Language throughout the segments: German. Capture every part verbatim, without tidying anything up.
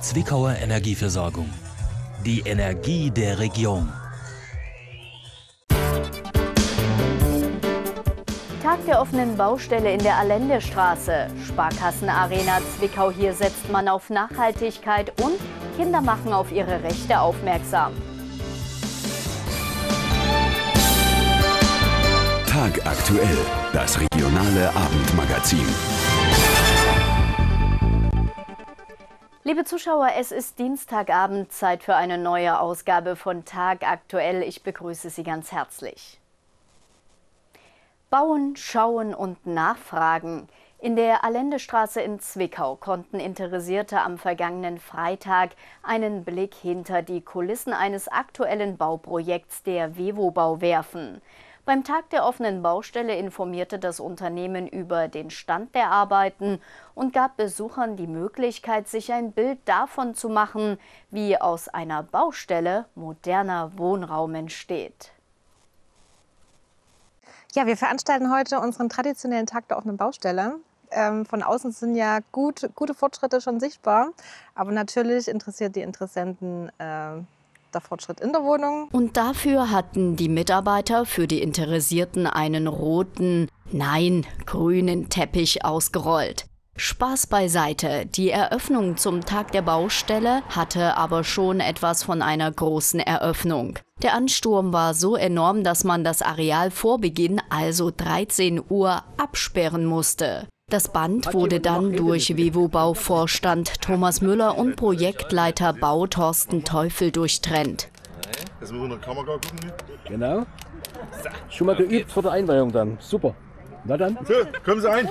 Zwickauer Energieversorgung. Die Energie der Region. Tag der offenen Baustelle in der Allendestraße. Sparkassenarena Zwickau. Hier setzt man auf Nachhaltigkeit und Kinder machen auf ihre Rechte aufmerksam. Tag aktuell, das regionale Abendmagazin. Liebe Zuschauer, es ist Dienstagabend, Zeit für eine neue Ausgabe von Tag aktuell. Ich begrüße Sie ganz herzlich. Bauen, schauen und nachfragen. In der Allendestraße in Zwickau konnten Interessierte am vergangenen Freitag einen Blick hinter die Kulissen eines aktuellen Bauprojekts der Vevobau werfen. Beim Tag der offenen Baustelle informierte das Unternehmen über den Stand der Arbeiten und gab Besuchern die Möglichkeit, sich ein Bild davon zu machen, wie aus einer Baustelle moderner Wohnraum entsteht. Ja, wir veranstalten heute unseren traditionellen Tag der offenen Baustelle. Ähm, von außen sind ja gut, gute Fortschritte schon sichtbar, aber natürlich interessiert die Interessenten äh, der Fortschritt in der Wohnung. Und dafür hatten die Mitarbeiter für die Interessierten einen roten, nein, grünen Teppich ausgerollt. Spaß beiseite, die Eröffnung zum Tag der Baustelle hatte aber schon etwas von einer großen Eröffnung. Der Ansturm war so enorm, dass man das Areal vor Beginn, also dreizehn Uhr, absperren musste. Das Band wurde dann durch Vevobau-Vorstand Thomas Müller und Projektleiter Bau Thorsten Teufel durchtrennt. Jetzt müssen wir in der Kamera gucken. Genau. Schon mal geübt vor der Einweihung dann. Super. Na dann. So, kommen Sie ein.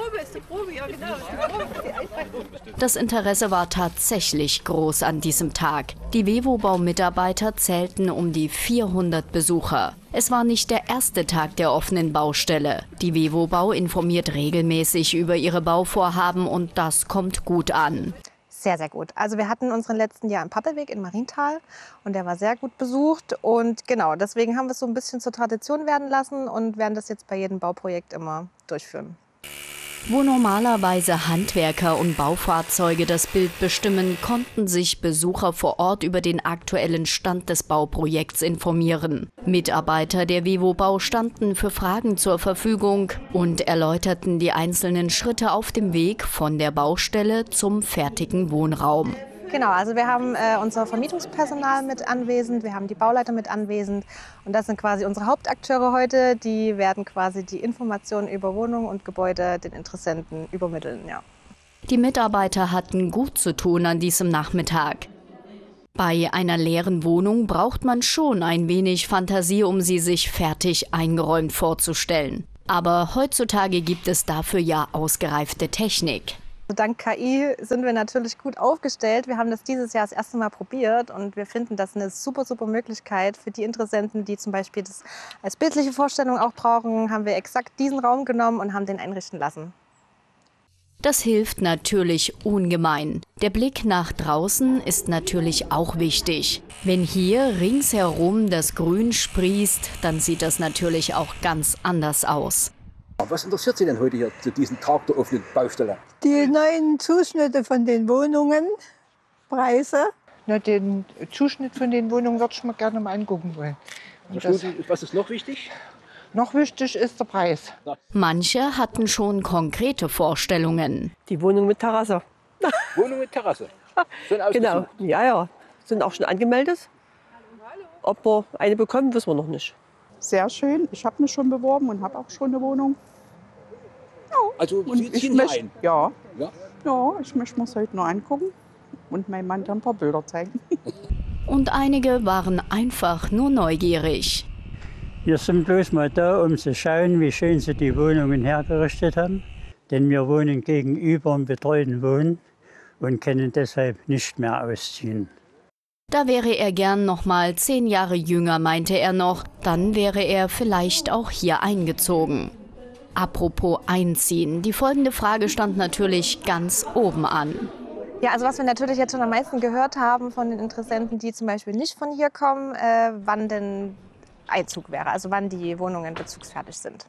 Das Interesse war tatsächlich groß an diesem Tag. Die Vevobau-Mitarbeiter zählten um die vierhundert Besucher. Es war nicht der erste Tag der offenen Baustelle. Die Vevobau informiert regelmäßig über ihre Bauvorhaben und das kommt gut an. Sehr, sehr gut. Also wir hatten unseren letzten Jahr im Pappelweg in Marienthal und der war sehr gut besucht. Und genau, deswegen haben wir es so ein bisschen zur Tradition werden lassen und werden das jetzt bei jedem Bauprojekt immer durchführen. Wo normalerweise Handwerker und Baufahrzeuge das Bild bestimmen, konnten sich Besucher vor Ort über den aktuellen Stand des Bauprojekts informieren. Mitarbeiter der Vevobau standen für Fragen zur Verfügung und erläuterten die einzelnen Schritte auf dem Weg von der Baustelle zum fertigen Wohnraum. Genau, also wir haben äh, unser Vermietungspersonal mit anwesend, wir haben die Bauleiter mit anwesend und das sind quasi unsere Hauptakteure heute. Die werden quasi die Informationen über Wohnungen und Gebäude den Interessenten übermitteln. Ja. Die Mitarbeiter hatten gut zu tun an diesem Nachmittag. Bei einer leeren Wohnung braucht man schon ein wenig Fantasie, um sie sich fertig eingeräumt vorzustellen. Aber heutzutage gibt es dafür ja ausgereifte Technik. Dank K I sind wir natürlich gut aufgestellt. Wir haben das dieses Jahr das erste Mal probiert und wir finden das eine super, super Möglichkeit für die Interessenten, die zum Beispiel das als bildliche Vorstellung auch brauchen, haben wir exakt diesen Raum genommen und haben den einrichten lassen. Das hilft natürlich ungemein. Der Blick nach draußen ist natürlich auch wichtig. Wenn hier ringsherum das Grün sprießt, dann sieht das natürlich auch ganz anders aus. Was interessiert Sie denn heute hier zu diesem Tag der offenen Baustelle? Die neuen Zuschnitte von den Wohnungen, Preise. Na, den Zuschnitt von den Wohnungen würde ich mir gerne mal angucken wollen. Und das, was ist noch wichtig? noch wichtig ist der Preis. Manche hatten schon konkrete Vorstellungen. Die Wohnung mit Terrasse. Wohnung mit Terrasse? Schon ausgesucht? Genau, ja, ja. Sind auch schon angemeldet. Ob wir eine bekommen, wissen wir noch nicht. Sehr schön. Ich habe mich schon beworben und habe auch schon eine Wohnung. Ja. Also und Sie ich ziehen möcht, ein? Ja. Ja. Ja, ich möchte mir es heute noch angucken und meinem Mann dann ein paar Bilder zeigen. Und einige waren einfach nur neugierig. Wir sind bloß mal da, um zu schauen, wie schön sie die Wohnungen hergerichtet haben. Denn wir wohnen gegenüber im betreuten Wohnen und können deshalb nicht mehr ausziehen. Da wäre er gern noch mal zehn Jahre jünger, meinte er noch. Dann wäre er vielleicht auch hier eingezogen. Apropos einziehen, die folgende Frage stand natürlich ganz oben an. Ja, also was wir natürlich jetzt schon am meisten gehört haben von den Interessenten, die zum Beispiel nicht von hier kommen, äh, wann denn Einzug wäre, also wann die Wohnungen bezugsfertig sind.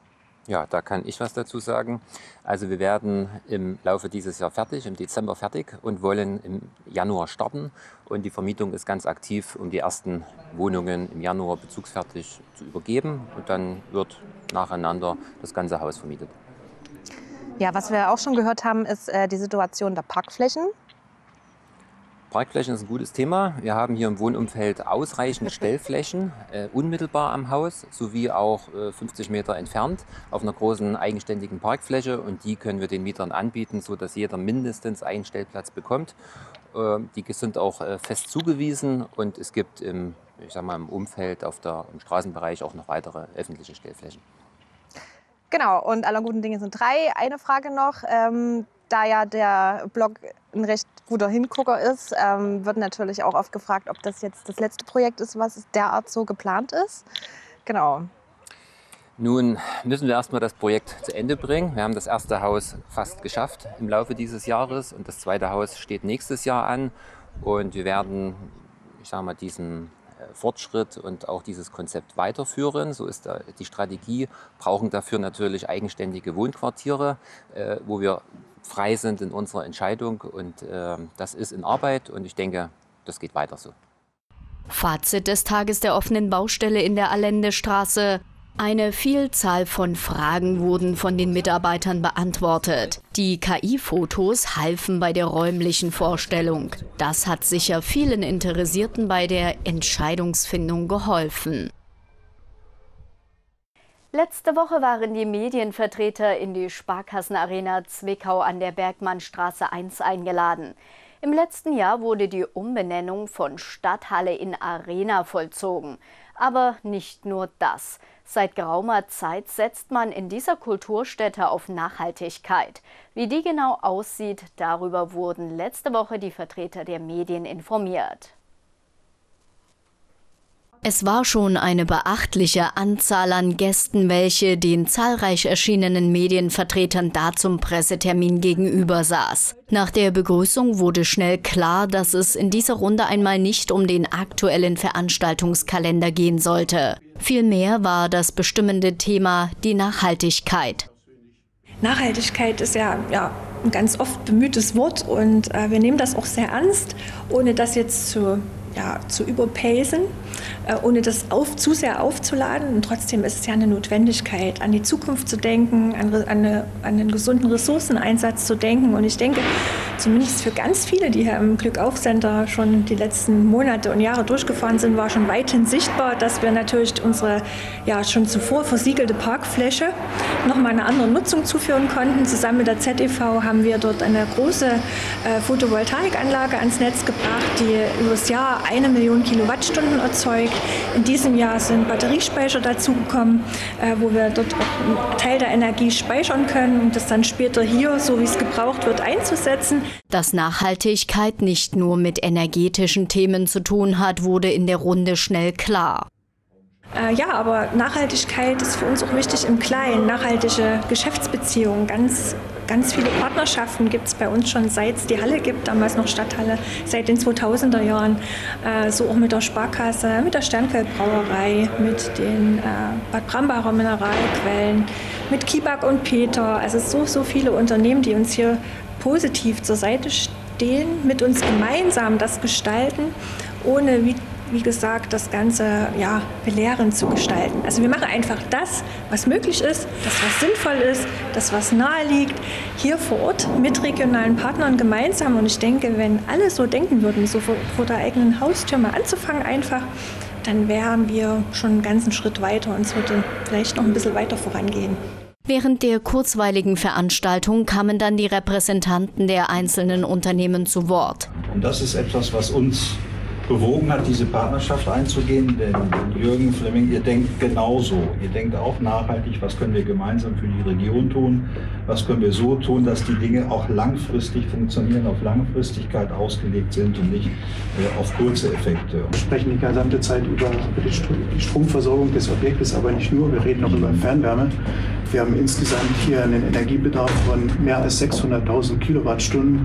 Ja, da kann ich was dazu sagen. Also wir werden im Laufe dieses Jahr fertig, im Dezember fertig und wollen im Januar starten. Und die Vermietung ist ganz aktiv, um die ersten Wohnungen im Januar bezugsfertig zu übergeben. Und dann wird nacheinander das ganze Haus vermietet. Ja, was wir auch schon gehört haben, ist äh, die Situation der Parkflächen. Parkflächen ist ein gutes Thema. Wir haben hier im Wohnumfeld ausreichend Stellflächen, äh, unmittelbar am Haus, sowie auch äh, fünfzig Meter entfernt auf einer großen eigenständigen Parkfläche. Und die können wir den Mietern anbieten, sodass jeder mindestens einen Stellplatz bekommt. Äh, die sind auch äh, fest zugewiesen und es gibt im, ich sag mal, im Umfeld, auf der, im Straßenbereich auch noch weitere öffentliche Stellflächen. Genau, und aller guten Dinge sind drei. Eine Frage noch. Ähm, Da ja der Blog ein recht guter Hingucker ist, ähm, wird natürlich auch oft gefragt, ob das jetzt das letzte Projekt ist, was derart so geplant ist. Genau. Nun müssen wir erstmal das Projekt zu Ende bringen. Wir haben das erste Haus fast geschafft im Laufe dieses Jahres und das zweite Haus steht nächstes Jahr an. Und wir werden, ich sage mal, diesen Fortschritt und auch dieses Konzept weiterführen. So ist die Strategie. Brauchen dafür natürlich eigenständige Wohnquartiere, äh, wo wir frei sind in unserer Entscheidung. Und äh, das ist in Arbeit und ich denke, das geht weiter so. Fazit des Tages der offenen Baustelle in der Allendestraße. Eine Vielzahl von Fragen wurden von den Mitarbeitern beantwortet. Die K I-Fotos halfen bei der räumlichen Vorstellung. Das hat sicher vielen Interessierten bei der Entscheidungsfindung geholfen. Letzte Woche waren die Medienvertreter in die Sparkassenarena Zwickau an der Bergmannstraße eins eingeladen. Im letzten Jahr wurde die Umbenennung von Stadthalle in Arena vollzogen. Aber nicht nur das. Seit geraumer Zeit setzt man in dieser Kulturstätte auf Nachhaltigkeit. Wie die genau aussieht, darüber wurden letzte Woche die Vertreter der Medien informiert. Es war schon eine beachtliche Anzahl an Gästen, welche den zahlreich erschienenen Medienvertretern da zum Pressetermin gegenüber saß. Nach der Begrüßung wurde schnell klar, dass es in dieser Runde einmal nicht um den aktuellen Veranstaltungskalender gehen sollte. Vielmehr war das bestimmende Thema die Nachhaltigkeit. Nachhaltigkeit ist ja, ja ein ganz oft bemühtes Wort und äh, wir nehmen das auch sehr ernst, ohne das jetzt zu Ja, zu überpacen, äh, ohne das auf, zu sehr aufzuladen. Und trotzdem ist es ja eine Notwendigkeit, an die Zukunft zu denken, an, an, eine, an einen gesunden Ressourceneinsatz zu denken. Und ich denke, zumindest für ganz viele, die hier im Glückauf-Center schon die letzten Monate und Jahre durchgefahren sind, war schon weithin sichtbar, dass wir natürlich unsere ja, schon zuvor versiegelte Parkfläche nochmal eine andere Nutzung zuführen konnten. Zusammen mit der Z E V haben wir dort eine große äh, Photovoltaikanlage ans Netz gebracht, die über das Jahr eine Million Kilowattstunden erzeugt. In diesem Jahr sind Batteriespeicher dazugekommen, äh, wo wir dort auch einen Teil der Energie speichern können, um das dann später hier, so wie es gebraucht wird, einzusetzen. Dass Nachhaltigkeit nicht nur mit energetischen Themen zu tun hat, wurde in der Runde schnell klar. Äh, ja, aber Nachhaltigkeit ist für uns auch wichtig im Kleinen. Nachhaltige Geschäftsbeziehungen, ganz, ganz viele Partnerschaften gibt es bei uns schon, seit es die Halle gibt, damals noch Stadthalle, seit den zweitausender Jahren. Äh, so auch mit der Sparkasse, mit der Sternfeldbrauerei, mit den äh, Bad Brambacher Mineralquellen, mit Kibak und Peter. Also so, so viele Unternehmen, die uns hier positiv zur Seite stehen, mit uns gemeinsam das gestalten, ohne wie wie gesagt, das Ganze ja, belehrend zu gestalten. Also wir machen einfach das, was möglich ist, das, was sinnvoll ist, das, was nahe liegt, hier vor Ort mit regionalen Partnern gemeinsam. Und ich denke, wenn alle so denken würden, so vor, vor der eigenen Haustür mal anzufangen einfach, dann wären wir schon einen ganzen Schritt weiter und es würde vielleicht noch ein bisschen weiter vorangehen. Während der kurzweiligen Veranstaltung kamen dann die Repräsentanten der einzelnen Unternehmen zu Wort. Und das ist etwas, was uns bewogen hat, diese Partnerschaft einzugehen, denn Jürgen Flemming, ihr denkt genauso. Ihr denkt auch nachhaltig, was können wir gemeinsam für die Region tun, was können wir so tun, dass die Dinge auch langfristig funktionieren, auf Langfristigkeit ausgelegt sind und nicht äh, auf kurze Effekte. Wir sprechen die gesamte Zeit über die Stromversorgung des Objektes, aber nicht nur, wir reden auch über Fernwärme. Wir haben insgesamt hier einen Energiebedarf von mehr als sechshunderttausend Kilowattstunden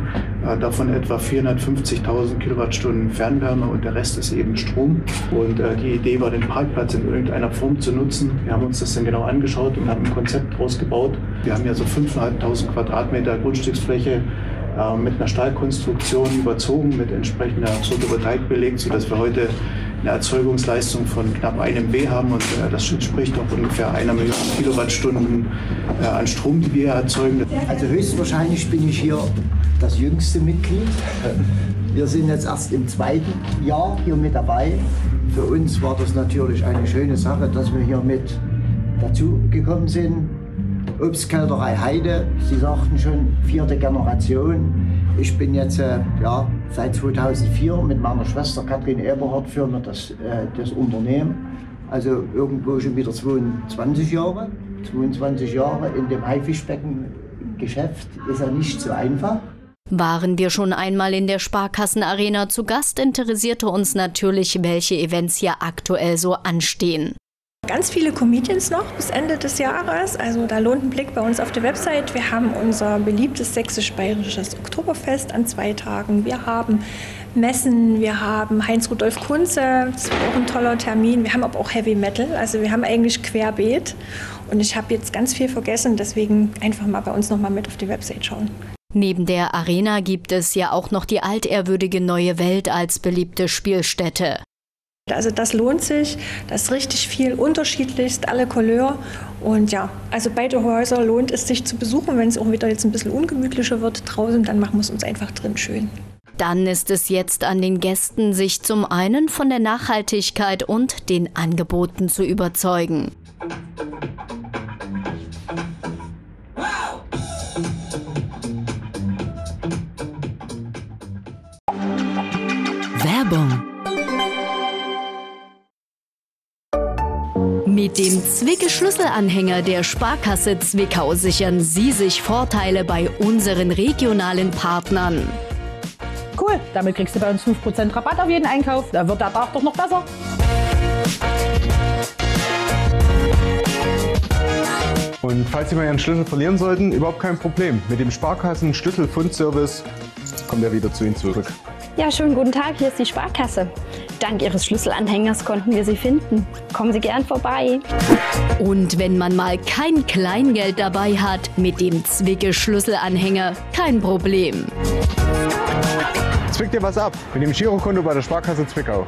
Äh, davon etwa vierhundertfünfzigtausend Kilowattstunden Fernwärme und der Rest ist eben Strom. Und äh, die Idee war, den Parkplatz in irgendeiner Form zu nutzen. Wir haben uns das dann genau angeschaut und haben ein Konzept daraus gebaut. Wir haben ja so fünftausendfünfhundert Quadratmeter Grundstücksfläche äh, mit einer Stahlkonstruktion überzogen, mit entsprechender Photovoltaik belegt, sodass wir heute eine Erzeugungsleistung von knapp einem W haben und äh, das entspricht auch ungefähr einer Million Kilowattstunden äh, an Strom, die wir erzeugen. Also höchstwahrscheinlich bin ich hier das jüngste Mitglied. Wir sind jetzt erst im zweiten Jahr hier mit dabei. Für uns war das natürlich eine schöne Sache, dass wir hier mit dazu gekommen sind. Obstkälterei Heide, Sie sagten schon, vierte Generation. Ich bin jetzt äh, ja, seit zweitausendvier mit meiner Schwester Kathrin Eberhardt führen wir das, äh, das Unternehmen. Also irgendwo schon wieder zweiundzwanzig Jahre. zweiundzwanzig Jahre in dem Haifischbecken-Geschäft ist ja nicht so einfach. Waren wir schon einmal in der Sparkassenarena zu Gast, interessierte uns natürlich, welche Events hier aktuell so anstehen. Ganz viele Comedians noch bis Ende des Jahres, also da lohnt ein Blick bei uns auf der Website. Wir haben unser beliebtes sächsisch-bayerisches Oktoberfest an zwei Tagen. Wir haben Messen, wir haben Heinz-Rudolf Kunze, das ist auch ein toller Termin. Wir haben aber auch Heavy Metal, also wir haben eigentlich querbeet. Und ich habe jetzt ganz viel vergessen, deswegen einfach mal bei uns noch mal mit auf die Website schauen. Neben der Arena gibt es ja auch noch die altehrwürdige Neue Welt als beliebte Spielstätte. Also das lohnt sich, das ist richtig viel, unterschiedlichst, alle Couleur. Und ja, also beide Häuser lohnt es sich zu besuchen. Wenn es auch wieder jetzt ein bisschen ungemütlicher wird draußen, dann machen wir es uns einfach drin schön. Dann ist es jetzt an den Gästen, sich zum einen von der Nachhaltigkeit und den Angeboten zu überzeugen. Werbung. Mit dem Zwicke-Schlüsselanhänger der Sparkasse Zwickau sichern Sie sich Vorteile bei unseren regionalen Partnern. Cool, damit kriegst du bei uns fünf Prozent Rabatt auf jeden Einkauf. Da wird der Tag doch noch besser. Und falls Sie mal Ihren Schlüssel verlieren sollten, überhaupt kein Problem. Mit dem Sparkassen-Schlüssel-Fundservice kommt er wieder zu Ihnen zurück. Ja, schönen guten Tag, hier ist die Sparkasse. Dank Ihres Schlüsselanhängers konnten wir Sie finden. Kommen Sie gern vorbei. Und wenn man mal kein Kleingeld dabei hat, mit dem Zwicke-Schlüsselanhänger kein Problem. Zwick dir was ab mit dem Girokonto bei der Sparkasse Zwickau.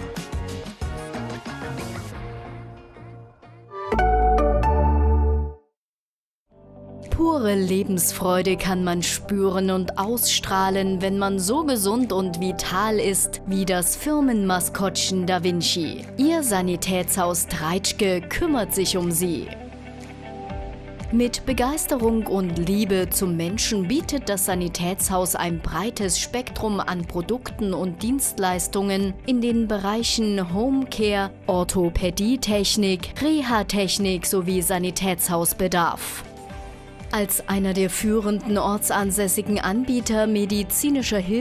Pure Lebensfreude kann man spüren und ausstrahlen, wenn man so gesund und vital ist wie das Firmenmaskottchen Da Vinci. Ihr Sanitätshaus Treitschke kümmert sich um Sie. Mit Begeisterung und Liebe zum Menschen bietet das Sanitätshaus ein breites Spektrum an Produkten und Dienstleistungen in den Bereichen Homecare, Orthopädietechnik, Reha-Technik sowie Sanitätshausbedarf. Als einer der führenden ortsansässigen Anbieter medizinischer Hilfe